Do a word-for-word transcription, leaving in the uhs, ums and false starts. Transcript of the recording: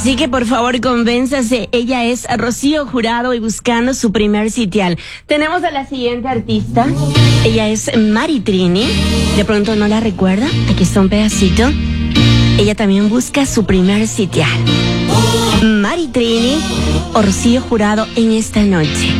Así que por favor convénzase, ella es Rocío Jurado y buscando su primer sitial. Tenemos a la siguiente artista, ella es Mari Trini, de pronto no la recuerda, aquí está un pedacito. Ella también busca su primer sitial. Mari Trini o Rocío Jurado en esta noche.